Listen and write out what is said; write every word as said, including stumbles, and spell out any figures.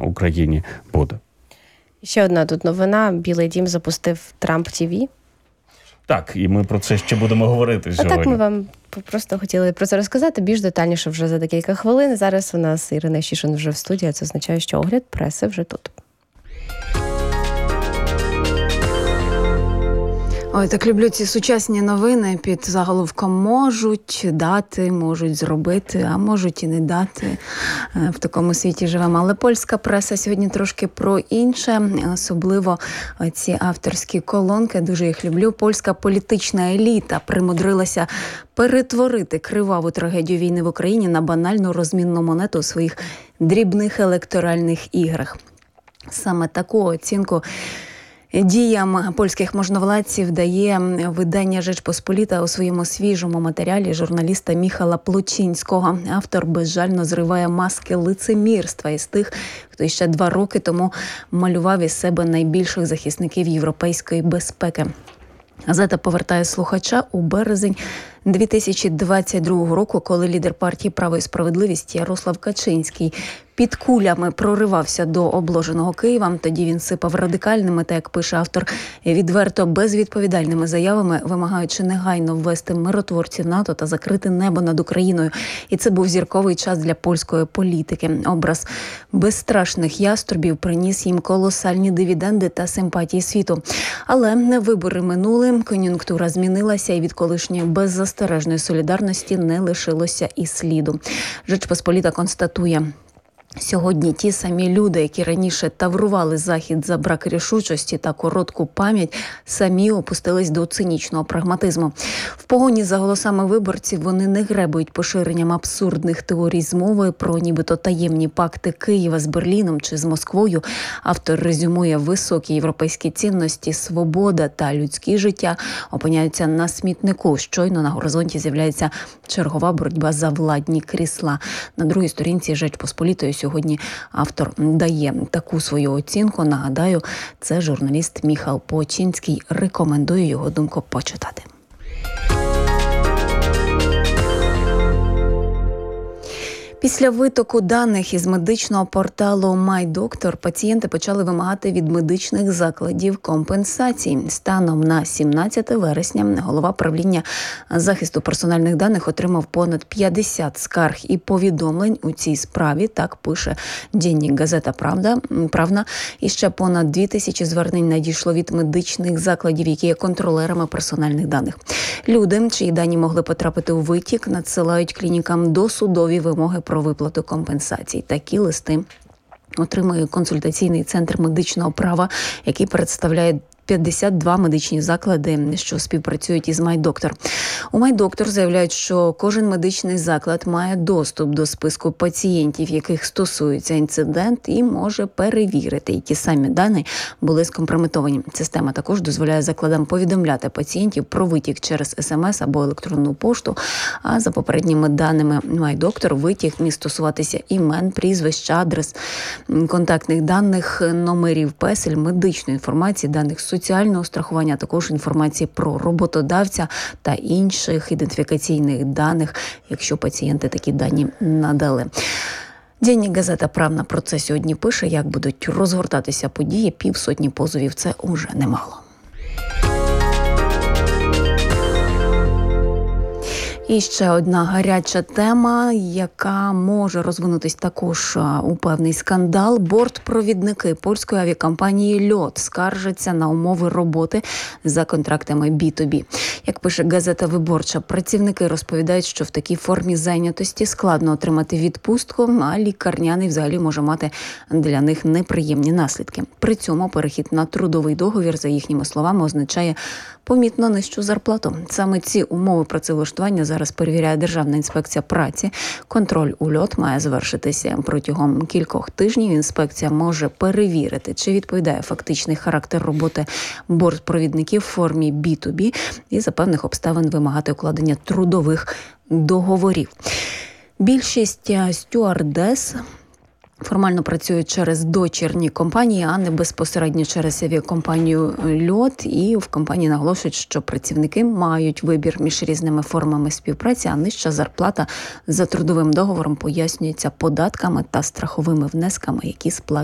Україні буде. Ще одна тут новина. Білий дім запустив Трамп ТВ. Так, і ми про це ще будемо говорити сьогодні. А так ми вам просто хотіли про це розказати більш детальніше вже за декілька хвилин. Зараз у нас Ірина Щишин вже в студії, це означає, що огляд преси вже тут. Ой, так люблю ці сучасні новини під заголовком «можуть дати, можуть зробити, а можуть і не дати». В такому світі живемо. Але польська преса сьогодні трошки про інше, особливо ці авторські колонки, дуже їх люблю. Польська політична еліта примудрилася перетворити криваву трагедію війни в Україні на банальну розмінну монету у своїх дрібних електоральних іграх. Саме таку оцінку діям польських можновладців дає видання «Rzecz Pospolita» у своєму свіжому матеріалі журналіста Міхала Плучинського. Автор безжально зриває маски лицемірства із тих, хто ще два роки тому малював із себе найбільших захисників європейської безпеки. Газета повертає слухача у березень дві тисячі двадцять другого року, коли лідер партії «Право і справедливість» Ярослав Качинський під кулями проривався до обложеного Києва. Тоді він сипав радикальними та, як пише автор, відверто безвідповідальними заявами, вимагаючи негайно ввести миротворців НАТО та закрити небо над Україною. І це був зірковий час для польської політики. Образ безстрашних яструбів приніс їм колосальні дивіденди та симпатії світу. Але вибори минули, кон'юнктура змінилася, і від колишньої беззастережної солідарності не лишилося і сліду. «Rzecz Pospolita» констатує: сьогодні ті самі люди, які раніше таврували Захід за брак рішучості та коротку пам'ять, самі опустились до цинічного прагматизму. В погоні за голосами виборців вони не гребують поширенням абсурдних теорій змови про нібито таємні пакти Києва з Берліном чи з Москвою. Автор резюмує: високі європейські цінності, свобода та людські життя опиняються на смітнику. Щойно на горизонті з'являється чергова боротьба за владні крісла. На другій сторінці «Rzecz Pospolitої» сьогодні автор дає таку свою оцінку. Нагадаю, це журналіст Міхал Плучинський. Рекомендую його думку почитати. Після витоку даних із медичного порталу MyDoctor пацієнти почали вимагати від медичних закладів компенсацій. Станом на сімнадцяте вересня голова правління захисту персональних даних отримав понад п'ятдесят скарг і повідомлень у цій справі, так пише Денник Газета Правда. Правна. І ще понад дві тисячі звернень надійшло від медичних закладів, які є контролерами персональних даних. Люди, чиї дані могли потрапити у витік, надсилають клінікам досудові вимоги про виплату компенсацій. Такі листи отримує консультаційний центр медичного права, який представляє п'ятдесят два медичні заклади, що співпрацюють із MyDoctor. У MyDoctor заявляють, що кожен медичний заклад має доступ до списку пацієнтів, яких стосується інцидент, і може перевірити, які самі дані були скомпрометовані. Система також дозволяє закладам повідомляти пацієнтів про витік через смс або електронну пошту, а за попередніми даними MyDoctor витік міг стосуватися імен, прізвищ, адрес, контактних даних, номерів песель, медичної інформації, даних соціального страхування, а також інформації про роботодавця та інших ідентифікаційних даних, якщо пацієнти такі дані надали. Денник Газета Правна про це сьогодні пише. Як будуть розгортатися події, півсотні позовів – це уже немало. І ще одна гаряча тема, яка може розвинутись також у певний скандал. Бортпровідники польської авіакомпанії «Льот» скаржаться на умови роботи за контрактами бі ту бі. Як пише газета «Виборча», працівники розповідають, що в такій формі зайнятості складно отримати відпустку, а лікарняний взагалі може мати для них неприємні наслідки. При цьому перехід на трудовий договір, за їхніми словами, означає помітно нижчу зарплату. Саме ці умови працевлаштування зараз перевіряє Державна інспекція праці. Контроль у «Льот» має завершитися протягом кількох тижнів. Інспекція може перевірити, чи відповідає фактичний характер роботи бортпровідників в формі бі ту бі і за певних обставин вимагати укладення трудових договорів. Більшість стюардес формально працюють через дочірні компанії, а не безпосередньо через авіакомпанію «Льот». І в компанії наголошують, що працівники мають вибір між різними формами співпраці, а нижча зарплата за трудовим договором пояснюється податками та страховими внесками, які сплачують